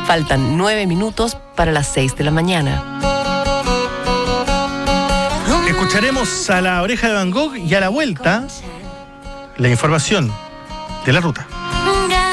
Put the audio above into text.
Faltan 9 minutos para las 6 de la mañana. Escucharemos a La Oreja de Van Gogh y a la vuelta la información de la ruta.